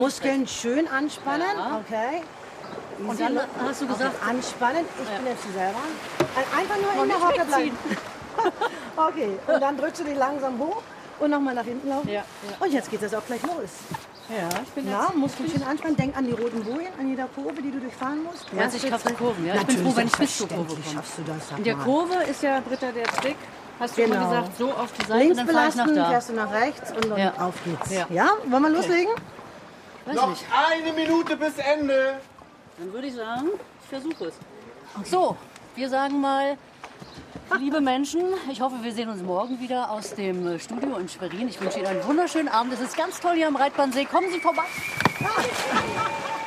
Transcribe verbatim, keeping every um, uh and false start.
Muskeln schön anspannen, Ja. okay. Und dann hast du gesagt, okay. Anspannen, ich Ja. bin jetzt selber. Einfach nur Noch in der nicht Hocke bleiben. wegziehen. Okay, und dann drückst du dich langsam hoch und nochmal nach hinten laufen. Ja, ja. Und jetzt geht es auch gleich los. ja, ich bin Ja, jetzt... Muskeln schön anspannen. Denk an die roten Bojen, an jeder Kurve, die du durchfahren musst. Du meinst, ich Erste, schaffe die zweite- Kurven, ja? Ich bin Natürlich, froh, wenn ich bis zur Kurve selbstverständlich komme. schaffst du das, sag In der mal. Kurve ist ja, Britta, der Trick, hast du Genau. immer gesagt, so auf die Seite, Links dann fahre ich nach belasten, da. fährst du nach rechts und dann Ja. auf geht's. Ja. Ja, wollen wir loslegen? Weiß Noch nicht. eine Minute bis Ende. Dann würde ich sagen, ich versuche es. So, wir sagen mal, liebe Menschen, ich hoffe, wir sehen uns morgen wieder aus dem Studio in Schwerin. Ich wünsche Ihnen einen wunderschönen Abend. Es ist ganz toll hier am Reitbahnsee. Kommen Sie vorbei.